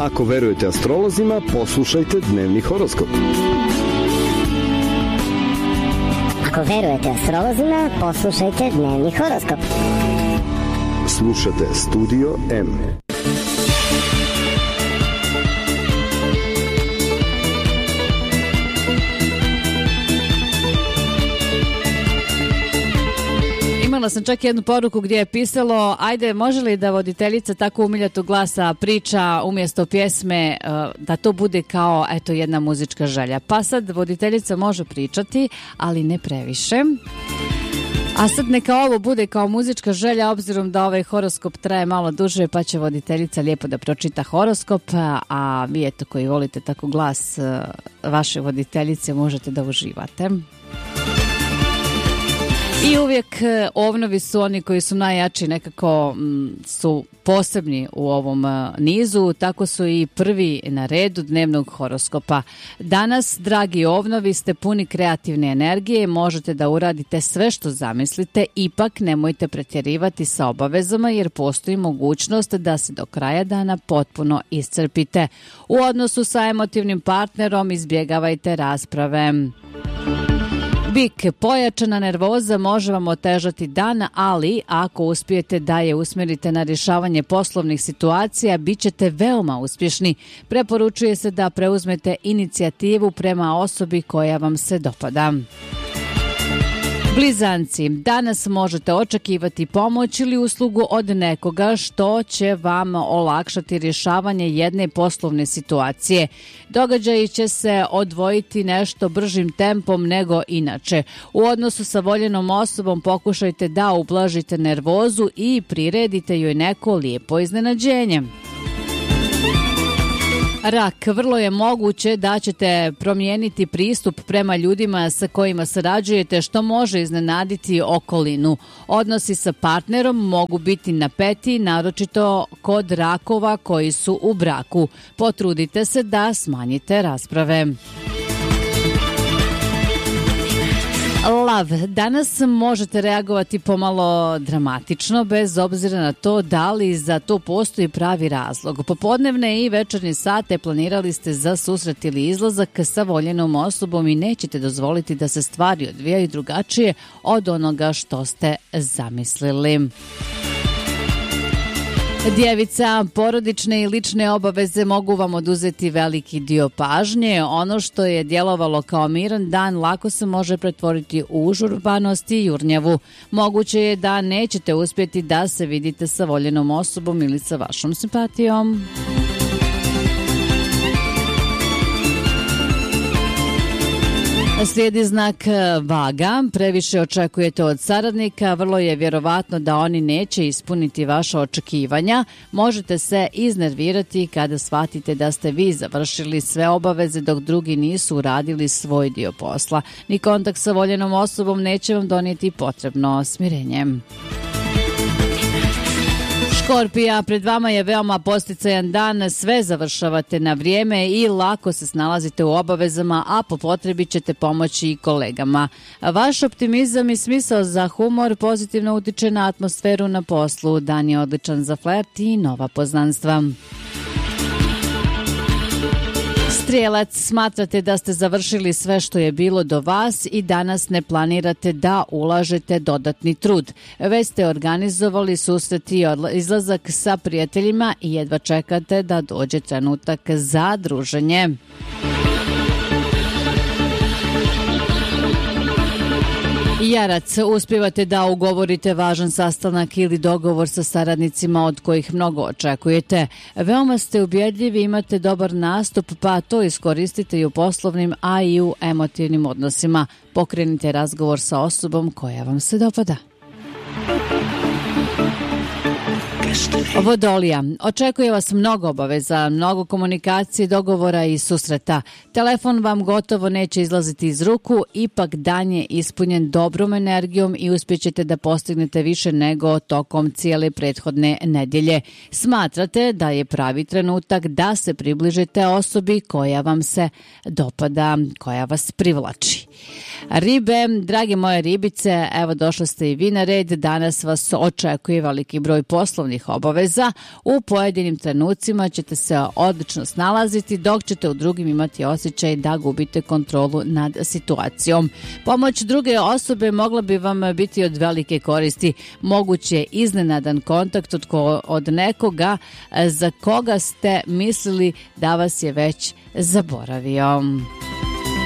Ako verujete astrolozima, poslušajte dnevni horoskop. Ako verujete astrolozima, poslušajte dnevni horoskop. Slušate Studio M. Imala sam čak jednu poruku gdje je pisalo: ajde, može li da voditeljica tako umiljatu glasa priča umjesto pjesme, da to bude kao eto jedna muzička želja. Pa sad voditeljica može pričati, ali ne previše. A sad neka ovo bude kao muzička želja, obzirom da ovaj horoskop traje malo duže, pa će voditeljica lijepo da pročita horoskop, a vi eto koji volite tako glas vaše voditeljice možete da uživate. I uvijek ovnovi su oni koji su najjači, nekako su posebni u ovom nizu, tako su i prvi na redu dnevnog horoskopa. Danas, dragi ovnovi, ste puni kreativne energije, možete da uradite sve što zamislite, ipak nemojte pretjerivati sa obavezama jer postoji mogućnost da se do kraja dana potpuno iscrpite. U odnosu sa emotivnim partnerom izbjegavajte rasprave. Bik, pojačana nervoza može vam otežati dan, ali ako uspijete da je usmjerite na rješavanje poslovnih situacija, bit ćete veoma uspješni. Preporučuje se da preuzmete inicijativu prema osobi koja vam se dopada. Blizanci, danas možete očekivati pomoć ili uslugu od nekoga što će vam olakšati rješavanje jedne poslovne situacije. Događaji će se odvojiti nešto bržim tempom nego inače. U odnosu sa voljenom osobom pokušajte da ublažite nervozu i priredite joj neko lijepo iznenađenje. Rak, vrlo je moguće da ćete promijeniti pristup prema ljudima sa kojima sarađujete, što može iznenaditi okolinu. Odnosi sa partnerom mogu biti napeti, naročito kod rakova koji su u braku. Potrudite se da smanjite rasprave. Lav, danas možete reagovati pomalo dramatično, bez obzira na to da li za to postoji pravi razlog. Popodnevne i večernje sate planirali ste za susret ili izlazak sa voljenom osobom i nećete dozvoliti da se stvari odvijaju drugačije od onoga što ste zamislili. Djevica, porodične i lične obaveze mogu vam oduzeti veliki dio pažnje. Ono što je djelovalo kao miran dan lako se može pretvoriti u užurbanost i jurnjavu. Moguće je da nećete uspjeti da se vidite sa voljenom osobom ili sa vašom simpatijom. Slijedi znak Vaga. Previše očekujete od saradnika, vrlo je vjerovatno da oni neće ispuniti vaša očekivanja. Možete se iznervirati kada shvatite da ste vi završili sve obaveze dok drugi nisu uradili svoj dio posla. Ni kontakt sa voljenom osobom neće vam donijeti potrebno smirenje. Škorpija, pred vama je veoma posticajan dan, sve završavate na vrijeme i lako se snalazite u obavezama, a po potrebi ćete pomoći i kolegama. Vaš optimizam i smisao za humor pozitivno utiče na atmosferu na poslu. Dan je odličan za flert i nova poznanstva. Strijelac, smatrate da ste završili sve što je bilo do vas i danas ne planirate da ulažete dodatni trud. Već ste organizovali susret i izlazak sa prijateljima i jedva čekate da dođe trenutak za druženje. Jarac, uspijevate da ugovorite važan sastanak ili dogovor sa saradnicima od kojih mnogo očekujete. Veoma ste ubjedljivi, imate dobar nastup, pa to iskoristite i u poslovnim, a i u emotivnim odnosima. Pokrenite razgovor sa osobom koja vam se dopada. Vodolija, očekuje vas mnogo obaveza, mnogo komunikacije, dogovora i susreta. Telefon vam gotovo neće izlaziti iz ruku, ipak dan je ispunjen dobrom energijom i uspjećete da postignete više nego tokom cijele prethodne nedjelje. Smatrate da je pravi trenutak da se približite osobi koja vam se dopada, koja vas privlači. Ribe, drage moje ribice, evo došli ste i vi na red. Danas vas očekuje veliki broj poslovnih obaveza. obaveza. U pojedinim trenucima ćete se odlično snalaziti, dok ćete u drugim imati osjećaj da gubite kontrolu nad situacijom. Pomoć druge osobe mogla bi vam biti od velike koristi. Moguće je iznenadan kontakt od nekoga za koga ste mislili da vas je već zaboravio.